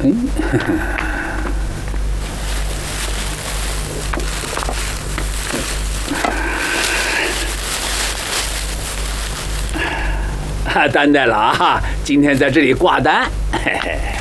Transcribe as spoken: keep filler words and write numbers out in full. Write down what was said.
嗯。担待了啊！今天在这里挂单，嘿嘿。